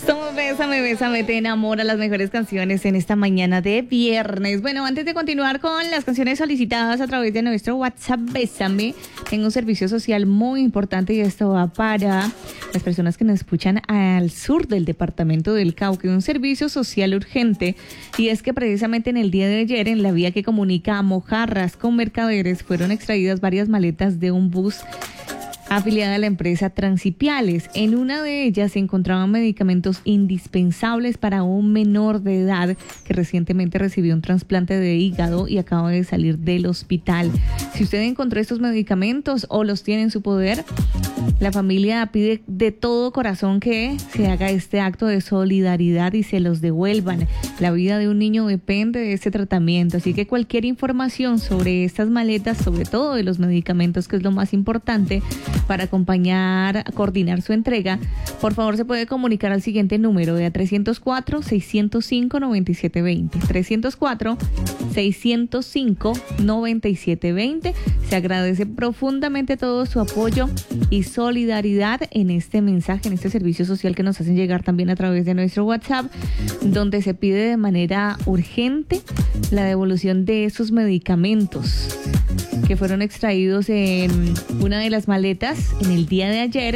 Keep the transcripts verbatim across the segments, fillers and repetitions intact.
Somos Bésame, Bésame, te enamora, las mejores canciones en esta mañana de viernes. Bueno, antes de continuar con las canciones solicitadas a través de nuestro WhatsApp Bésame, tengo un servicio social muy importante y esto va para las personas que nos escuchan al sur del departamento del Cauca, un servicio social urgente, y es que precisamente en el día de ayer, en la vía que comunica a Mojarras con Mercaderes, fueron extraídas varias maletas de un bus afiliada a la empresa Transipiales. En una de ellas se encontraban medicamentos indispensables para un menor de edad que recientemente recibió un trasplante de hígado y acaba de salir del hospital. Si usted encontró estos medicamentos o los tiene en su poder, la familia pide de todo corazón que se haga este acto de solidaridad y se los devuelvan. La vida de un niño depende de este tratamiento, así que cualquier información sobre estas maletas, sobre todo de los medicamentos, que es lo más importante, para acompañar, coordinar su entrega, por favor se puede comunicar al siguiente número de a trescientos cuatro, seiscientos cinco, noventa y siete veinte. trescientos cuatro, seiscientos cinco, noventa y siete veinte. Se agradece profundamente todo su apoyo y solidaridad en este mensaje, en este servicio social que nos hacen llegar también a través de nuestro WhatsApp, donde se pide de manera urgente la devolución de esos medicamentos que fueron extraídos en una de las maletas en el día de ayer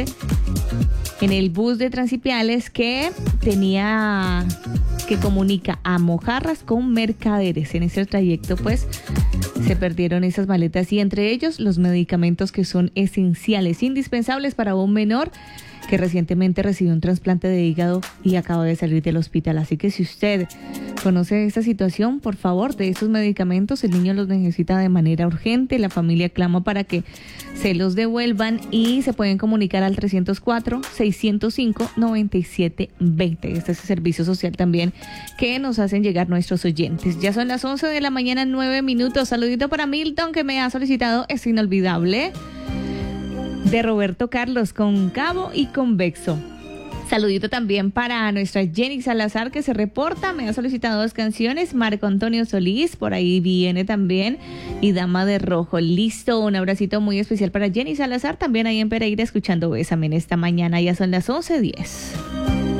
en el bus de Transipiales que tenía, que comunica a Mojarras con Mercaderes. En ese trayecto pues se perdieron esas maletas y entre ellos los medicamentos que son esenciales, indispensables para un menor que recientemente recibió un trasplante de hígado y acaba de salir del hospital. Así que si usted conoce esta situación, por favor, de esos medicamentos, el niño los necesita de manera urgente, la familia clama para que se los devuelvan y se pueden comunicar al trescientos cuatro, seiscientos cinco, noventa y siete veinte. Este es el servicio social también que nos hacen llegar nuestros oyentes. Ya son las once de la mañana, nueve minutos. Saludito para Milton, que me ha solicitado Es Inolvidable, de Roberto Carlos, con Cabo y Convexo. Saludito también para nuestra Jenny Salazar, que se reporta, me ha solicitado dos canciones. Marco Antonio Solís, por ahí viene también, y Dama de Rojo. Listo, un abracito muy especial para Jenny Salazar, también ahí en Pereira, escuchando Bésame en esta mañana. Ya son las once diez.